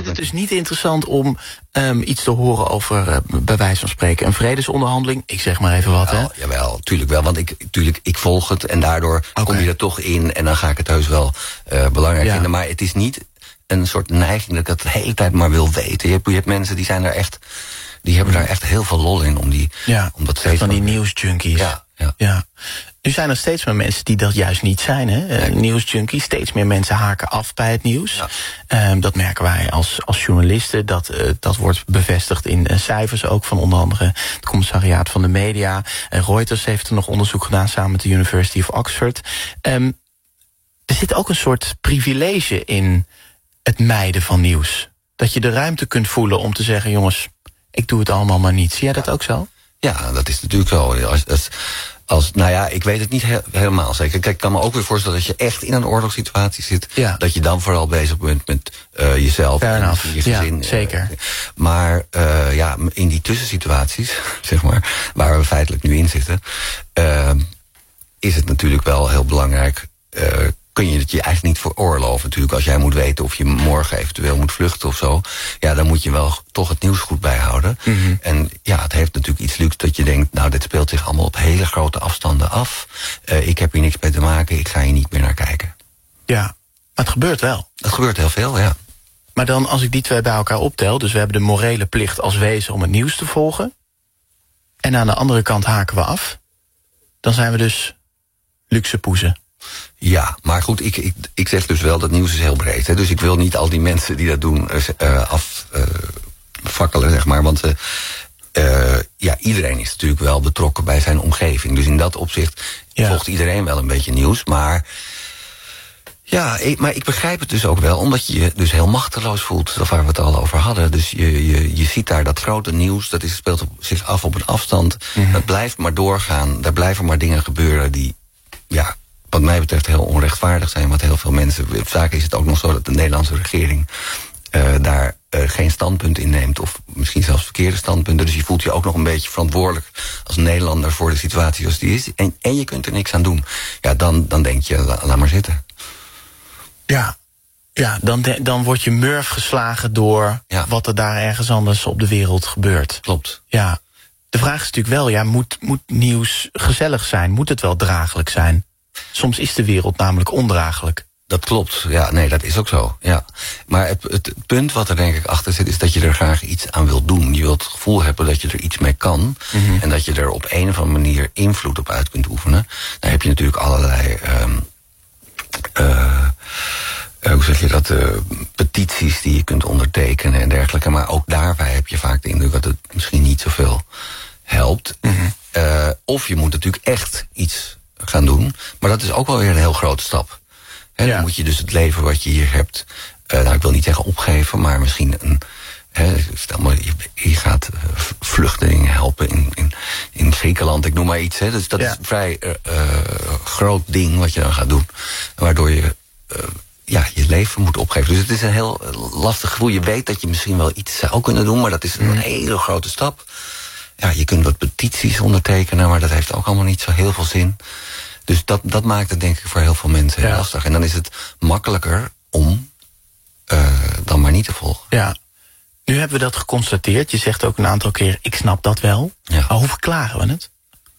vindt het dus niet interessant om iets te horen over, bij wijze van spreken, een vredesonderhandeling? Ik zeg maar even wat, hè? Jawel, tuurlijk wel. Want ik volg het en daardoor kom je er toch in. En dan ga ik het heus wel belangrijk vinden. Maar het is niet een soort neiging dat ik dat de hele tijd maar wil weten. Je hebt mensen die zijn daar echt... Die hebben daar echt heel veel lol in om dat steeds van die nieuwsjunkies. Ja. Nu zijn er steeds meer mensen die dat juist niet zijn, hè? Nieuwsjunkies. Steeds meer mensen haken af bij het nieuws. Ja. Dat merken wij als journalisten. Dat wordt bevestigd in cijfers ook van onder andere het Commissariaat van de Media. Reuters heeft er nog onderzoek gedaan samen met de University of Oxford. Er zit ook een soort privilege in het mijden van nieuws. Dat je de ruimte kunt voelen om te zeggen, jongens, ik doe het allemaal maar niet. Zie jij dat ook zo? Ja, dat is natuurlijk zo. Ik weet het niet helemaal zeker. Kijk, ik kan me ook weer voorstellen dat je echt in een oorlogssituatie zit. Ja. Dat je dan vooral bezig bent met jezelf en je gezin. Ja, zeker. Maar in die tussensituaties, zeg maar, waar we feitelijk nu in zitten, is het natuurlijk wel heel belangrijk. Kun je het je eigenlijk niet veroorloven. Natuurlijk, als jij moet weten of je morgen eventueel moet vluchten of zo, ja, dan moet je wel toch het nieuws goed bijhouden. Mm-hmm. En ja, het heeft natuurlijk iets luxe dat je denkt, nou, dit speelt zich allemaal op hele grote afstanden af. Ik heb hier niks mee te maken, ik ga hier niet meer naar kijken. Ja, maar het gebeurt wel. Het gebeurt heel veel, ja. Maar dan, als ik die twee bij elkaar optel, dus we hebben de morele plicht als wezen om het nieuws te volgen, en aan de andere kant haken we af, dan zijn we dus luxe poezen. Ja, maar goed, ik zeg dus wel dat nieuws is heel breed. Hè? Dus ik wil niet al die mensen die dat doen afvakkelen, zeg maar. Want iedereen is natuurlijk wel betrokken bij zijn omgeving. Dus in dat opzicht volgt iedereen wel een beetje nieuws. Maar ik begrijp het dus ook wel, omdat je je dus heel machteloos voelt, waar we het al over hadden. Dus je ziet daar dat grote nieuws, dat speelt zich af op een afstand. Mm-hmm. Dat blijft maar doorgaan, daar blijven maar dingen gebeuren die, wat mij betreft heel onrechtvaardig zijn. Want heel veel mensen, vaak is het ook nog zo dat de Nederlandse regering daar geen standpunt in neemt, of misschien zelfs verkeerde standpunten. Dus je voelt je ook nog een beetje verantwoordelijk als Nederlander voor de situatie zoals die is. En je kunt er niks aan doen. Ja, dan denk je, laat maar zitten. Ja, dan word je murf geslagen door wat er daar ergens anders op de wereld gebeurt. Klopt. Ja. De vraag is natuurlijk wel, moet nieuws gezellig zijn? Moet het wel draaglijk zijn? Soms is de wereld namelijk ondraaglijk. Dat klopt, dat is ook zo. Ja. Maar het punt wat er denk ik achter zit, is dat je er graag iets aan wilt doen. Je wilt het gevoel hebben dat je er iets mee kan. Mm-hmm. En dat je er op een of andere manier invloed op uit kunt oefenen. Dan heb je natuurlijk allerlei hoe zeg je dat, petities die je kunt ondertekenen en dergelijke. Maar ook daarbij heb je vaak de indruk dat het misschien niet zoveel helpt. Mm-hmm. Of je moet natuurlijk echt iets gaan doen. Maar dat is ook wel weer een heel grote stap. Dan moet je dus het leven wat je hier hebt, ik wil niet zeggen opgeven, maar misschien stel maar, je gaat vluchtelingen helpen in Griekenland, ik noem maar iets. Dus dat is een vrij groot ding wat je dan gaat doen. Waardoor je je leven moet opgeven. Dus het is een heel lastig gevoel. Je weet dat je misschien wel iets zou kunnen doen, maar dat is een hele grote stap. Ja, je kunt wat petities ondertekenen, maar dat heeft ook allemaal niet zo heel veel zin. Dus dat maakt het denk ik voor heel veel mensen heel lastig. En dan is het makkelijker om dan maar niet te volgen. Ja. Nu hebben we dat geconstateerd. Je zegt ook een aantal keer, ik snap dat wel. Ja. Maar hoe verklaren we het?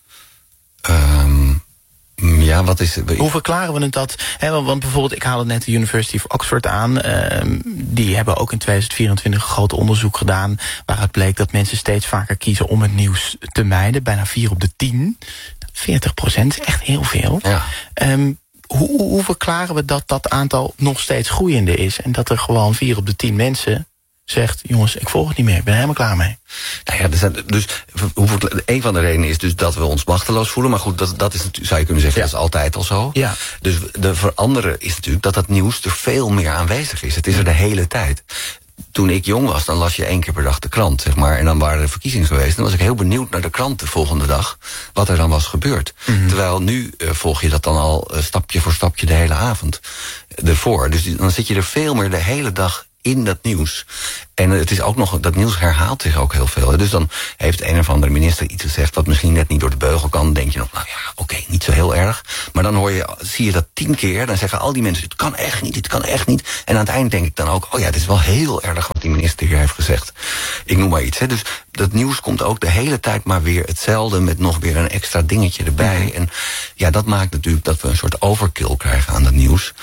Wat is het? Hoe verklaren we het dat? Want bijvoorbeeld, ik haalde net de University of Oxford aan. Die hebben ook in 2024 een groot onderzoek gedaan, waaruit bleek dat mensen steeds vaker kiezen om het nieuws te mijden. Bijna 4 op de 10. 40% is echt heel veel. Ja. Hoe verklaren we dat dat nog steeds groeiende is? En dat er gewoon 4 op de 10 mensen zegt, jongens, ik volg het niet meer, ik ben er helemaal klaar mee. Nou ja, een van de redenen is dus dat we ons machteloos voelen. Maar goed, dat is, zou je kunnen zeggen, dat is altijd al zo. Ja. Dus de veranderen is natuurlijk dat nieuws er veel meer aanwezig is. Het is er de hele tijd. Toen ik jong was, dan las je 1 keer per dag de krant, zeg maar. En dan waren er verkiezingen geweest. Dan was ik heel benieuwd naar de krant de volgende dag, wat er dan was gebeurd. Mm-hmm. Terwijl nu volg je dat dan al stapje voor stapje de hele avond ervoor. Dus dan zit je er veel meer de hele dag in dat nieuws. En het is ook nog, dat nieuws herhaalt zich ook heel veel. Dus dan heeft een of andere minister iets gezegd wat misschien net niet door de beugel kan. Dan denk je nog, oké, niet zo heel erg. Maar dan zie je dat 10 keer. Dan zeggen al die mensen, het kan echt niet, het kan echt niet. En aan het eind denk ik dan ook, het is wel heel erg wat minister hier heeft gezegd. Ik noem maar iets. Hè. Dus dat nieuws komt ook de hele tijd maar weer hetzelfde, met nog weer een extra dingetje erbij. Mm-hmm. En ja, dat maakt natuurlijk dat we een soort overkill krijgen aan het nieuws.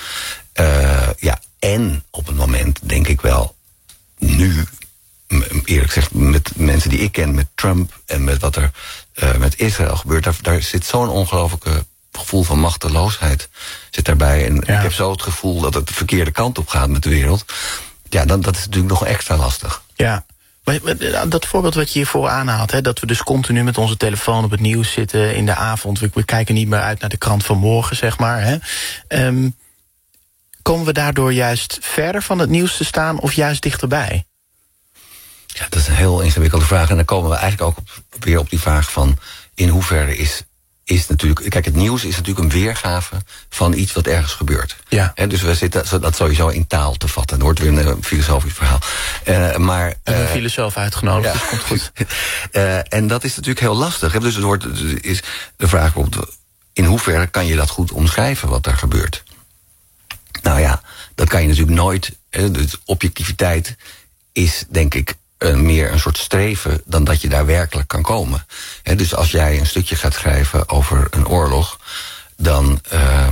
En op het moment denk ik wel, nu, eerlijk gezegd, met mensen die ik ken, met Trump en met wat er met Israël gebeurt, daar zit zo'n ongelofelijke gevoel van machteloosheid zit daarbij. En ik heb zo het gevoel dat het de verkeerde kant op gaat met de wereld. Ja, dat is natuurlijk nog extra lastig. Ja. Maar dat voorbeeld wat je hiervoor aanhaalt, hè, dat we dus continu met onze telefoon op het nieuws zitten in de avond. We kijken niet meer uit naar de krant van morgen, zeg maar. Hè. Komen we daardoor juist verder van het nieuws te staan of juist dichterbij? Ja, dat is een heel ingewikkelde vraag. En dan komen we eigenlijk ook weer op die vraag van in hoeverre is natuurlijk... Kijk, het nieuws is natuurlijk een weergave van iets wat ergens gebeurt. Ja. En dus we zitten dat sowieso in taal te vatten. Het wordt weer een filosofisch verhaal. Een filosoof uitgenodigd, dus komt goed. En dat is natuurlijk heel lastig. Dus is de vraag in hoeverre kan je dat goed omschrijven wat er gebeurt? Nou ja, dat kan je natuurlijk nooit. Dus objectiviteit is, denk ik, meer een soort streven dan dat je daar werkelijk kan komen. Dus als jij een stukje gaat schrijven over een oorlog, dan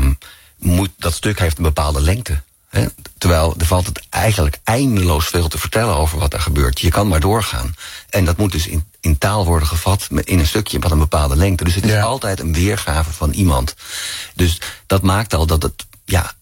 moet dat stuk heeft een bepaalde lengte. Terwijl er valt het eigenlijk eindeloos veel te vertellen over wat er gebeurt. Je kan maar doorgaan. En dat moet dus in taal worden gevat in een stukje wat een bepaalde lengte. Dus het is altijd een weergave van iemand. Dus dat maakt al dat het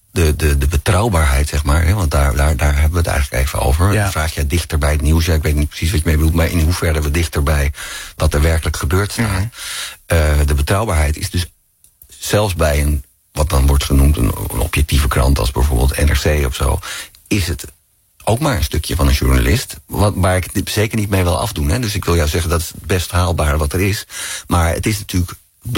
de betrouwbaarheid, zeg maar, want daar hebben we het eigenlijk even over. Ja. Dan vraag je dichter bij het nieuws. Ja, ik weet niet precies wat je mee bedoelt, maar in hoeverre we dichter bij wat er werkelijk gebeurt staan. Mm-hmm. De betrouwbaarheid is dus zelfs bij wat dan wordt genoemd een objectieve krant als bijvoorbeeld NRC of zo, is het ook maar een stukje van een journalist, waar ik het zeker niet mee wil afdoen. Hè. Dus ik wil jou zeggen, dat is het best haalbaar wat er is. Maar het is natuurlijk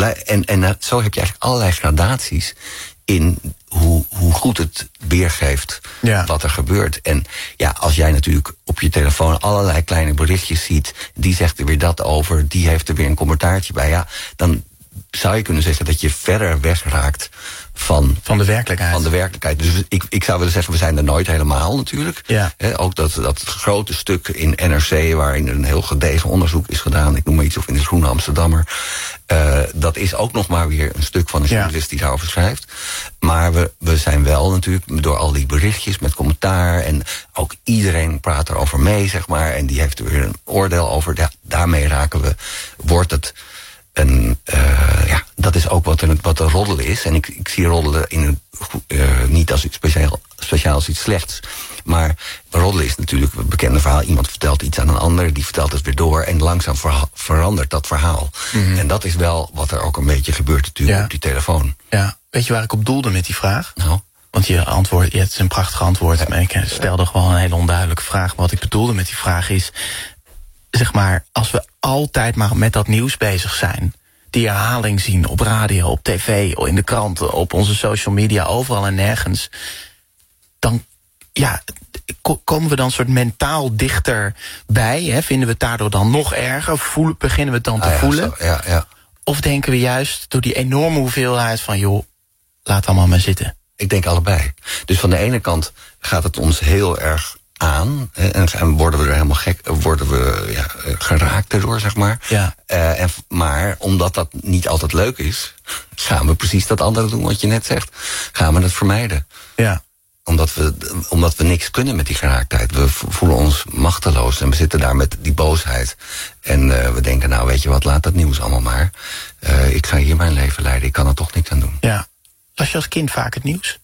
en zo heb je eigenlijk allerlei gradaties in hoe goed het weergeeft wat er gebeurt. En ja, als jij natuurlijk op je telefoon allerlei kleine berichtjes ziet, die zegt er weer dat over, die heeft er weer een commentaartje bij, ja, dan zou je kunnen zeggen dat je verder wegraakt van de werkelijkheid. Van de werkelijkheid. Dus ik zou willen zeggen, we zijn er nooit helemaal natuurlijk. Ja. Ook dat grote stuk in NRC, waarin een heel gedegen onderzoek is gedaan, ik noem maar iets, of in de Groene Amsterdammer, dat is ook nog maar weer een stuk van een journalist die daarover schrijft. Maar we zijn wel natuurlijk door al die berichtjes met commentaar, en ook iedereen praat erover mee, zeg maar, en die heeft er weer een oordeel over. Ja, daarmee wordt het dat is ook wat een roddelen is. En ik zie roddelen niet als iets speciaal als iets slechts. Maar roddelen is natuurlijk een bekende verhaal. Iemand vertelt iets aan een ander, die vertelt het weer door, en langzaam verandert dat verhaal. Mm-hmm. En dat is wel wat er ook een beetje gebeurt natuurlijk op die telefoon. Ja. Weet je waar ik op doelde met die vraag? Nou? Want je hebt een prachtig antwoord. Maar ik stelde gewoon een hele onduidelijke vraag. Maar wat ik bedoelde met die vraag is, zeg maar, als we altijd maar met dat nieuws bezig zijn, die herhaling zien op radio, op tv, in de kranten, op onze social media, overal en nergens, dan komen we dan soort mentaal dichterbij? Hè? Vinden we het daardoor dan nog erger? Beginnen we het dan te voelen? Ja. Of denken we juist door die enorme hoeveelheid van, joh, laat allemaal maar zitten? Ik denk allebei. Dus van de ene kant gaat het ons heel erg aan, en worden we er helemaal gek, geraakt erdoor, zeg maar. Ja. Maar omdat dat niet altijd leuk is, gaan we precies dat andere doen wat je net zegt. Gaan we het vermijden. Ja. Omdat we niks kunnen met die geraaktheid. We voelen ons machteloos en we zitten daar met die boosheid. En we denken, nou weet je wat, laat dat nieuws allemaal maar. Ik ga hier mijn leven leiden, ik kan er toch niks aan doen. Ja. Was je als kind vaak het nieuws?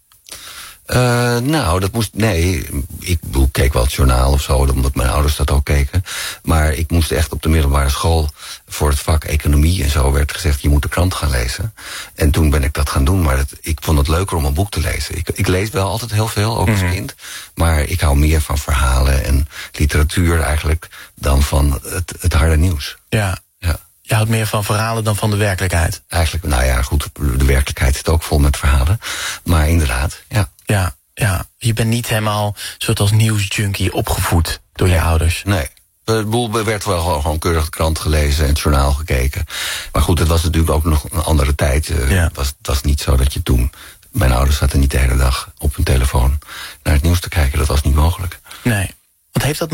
Ik keek wel het journaal of zo, omdat mijn ouders dat ook keken. Maar ik moest echt op de middelbare school, voor het vak economie en zo, werd gezegd, je moet de krant gaan lezen. En toen ben ik dat gaan doen, maar ik vond het leuker om een boek te lezen. Ik lees wel altijd heel veel, ook als kind. Maar ik hou meer van verhalen en literatuur eigenlijk dan van het harde nieuws. Ja. Je houdt meer van verhalen dan van de werkelijkheid? Eigenlijk, nou ja, goed, de werkelijkheid zit ook vol met verhalen. Maar inderdaad, ja. Ja. Je bent niet helemaal soort als nieuwsjunkie opgevoed door je ouders? Nee. Er werd wel gewoon keurig de krant gelezen en het journaal gekeken. Maar goed, het was natuurlijk ook nog een andere tijd. Het was niet zo dat je toen... Mijn ouders zaten niet de hele dag op hun telefoon naar het nieuws te kijken. Dat was niet mogelijk. Nee. Wat heeft dat